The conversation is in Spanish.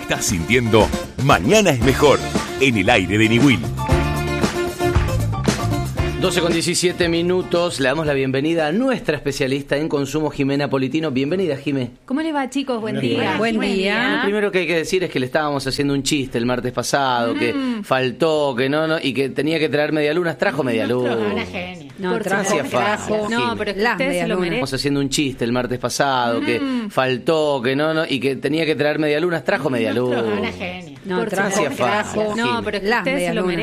Estás sintiendo Mañana es Mejor, en el aire de Niwil. 12:17. Le damos la bienvenida a nuestra especialista en consumo, Jimena Politino. Bienvenida, Jimé. ¿Cómo le va, chicos? Buen día. Buen día. Lo primero que hay que decir es que le estábamos haciendo un chiste el martes pasado, que faltó, que no, y que tenía que traer medialunas. Trajo medialunas. Una genia. No, trajo. No, pero es que las ustedes se lo medialunas. merecen. Estamos haciendo un chiste el martes pasado, que faltó, que no, y que tenía que traer medialunas. Trajo medialunas. Una genia. No, trajo. No, pero es que las ustedes se lo medialunas. merecen.